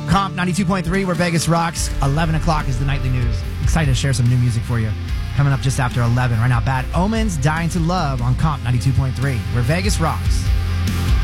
Comp 92.3, where Vegas rocks. 11 o'clock is the nightly news. Excited to share some new music for you. Coming up just after 11. Right now, Bad Omens, Dying to Love on Comp 92.3, where Vegas rocks.